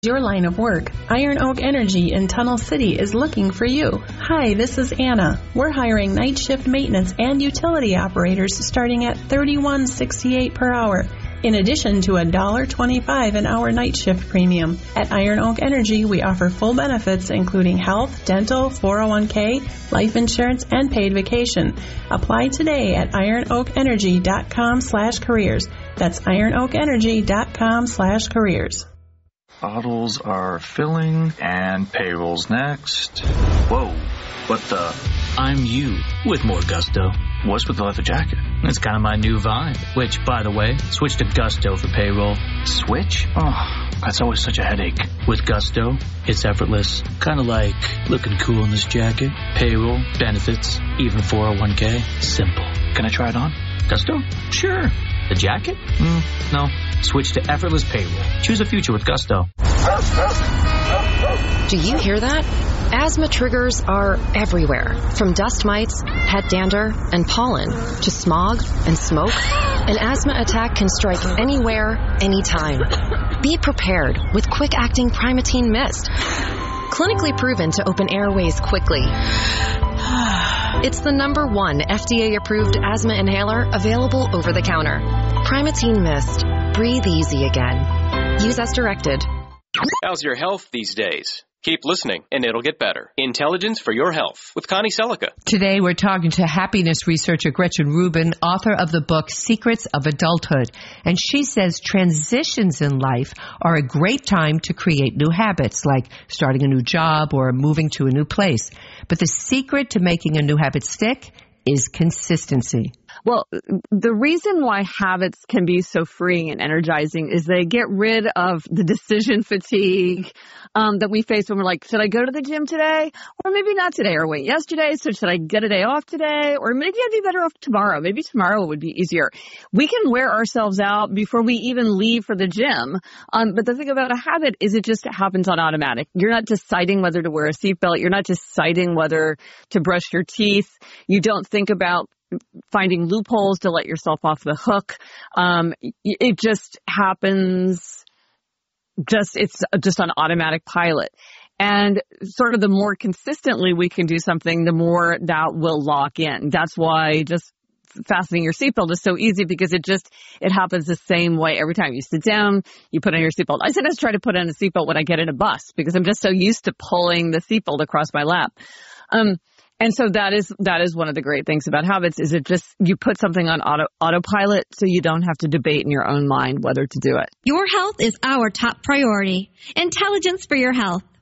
Your line of work, Iron Oak Energy in Tunnel City is looking for you. Hi, this is Anna. We're hiring night shift maintenance and utility operators starting at $31.68 per hour. In addition to a $1.25 an hour night shift premium. At Iron Oak Energy, we offer full benefits including health, dental, 401k, life insurance, and paid vacation. Apply today at ironoakenergy.com/careers. That's ironoakenergy.com/careers. Bottles are filling, and payroll's next. Whoa, what the? I'm you, with more gusto. What's with the leather jacket? It's kind of my new vibe. Which, by the way, switch to Gusto for payroll. Switch? Oh, that's always such a headache. With Gusto, it's effortless. Kind of like looking cool in this jacket. Payroll, benefits, even 401k. Simple. Can I try it on? Gusto? Sure. The jacket? No. Switch to effortless payroll. Choose a future with Gusto. Do you hear that? Asthma triggers are everywhere. From dust mites, head dander, and pollen, to smog and smoke. An asthma attack can strike anywhere, anytime. Be prepared with quick-acting Primatene Mist. Clinically proven to open airways quickly. It's the #1 FDA-approved asthma inhaler available over the counter. Primatene Mist. Breathe easy again. Use as directed. How's your health these days? Keep listening, and it'll get better. Intelligence for Your Health with Connie Selica. Today, we're talking to happiness researcher Gretchen Rubin, author of the book Secrets of Adulthood. And she says transitions in life are a great time to create new habits, like starting a new job or moving to a new place. But the secret to making a new habit stick is consistency. Well, the reason why habits can be so freeing and energizing is they get rid of the decision fatigue that we face when we're like, should I go to the gym today? Or maybe not today, or wait yesterday. So should I get a day off today? Or maybe I'd be better off tomorrow. Maybe tomorrow would be easier. We can wear ourselves out before we even leave for the gym. But the thing about a habit is it just happens on automatic. You're not deciding whether to wear a seatbelt. You're not deciding whether to brush your teeth. You don't think about finding loopholes to let yourself off the hook. It just happens. It's just on automatic pilot. And sort of the more consistently we can do something, the more that will lock in. That's why just fastening your seatbelt is so easy, because it happens the same way every time. You sit down, you put on your seatbelt. I sometimes try to put on a seatbelt when I get in a bus because I'm just so used to pulling the seatbelt across my lap. And so that is one of the great things about habits, is it just, you put something on autopilot so you don't have to debate in your own mind whether to do it. Your health is our top priority. Intelligence for Your Health.